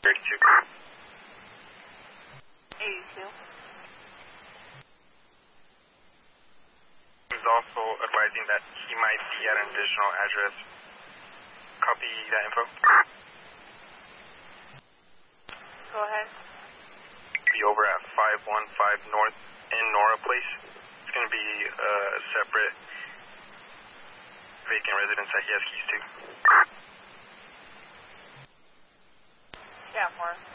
32. 82. He's also advising that he might be at an additional address. Copy that info. Go ahead. Be over at 515 North in Nora Place. It's going to be a separate vacant residence that he has keys to. Yeah, more.